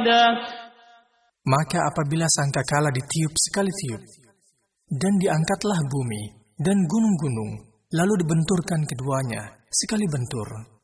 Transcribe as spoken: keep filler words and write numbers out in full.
أحدا. Maka apabila sangkakala ditiup sekali tiup, dan diangkatlah bumi dan gunung-gunung, lalu dibenturkan keduanya sekali bentur.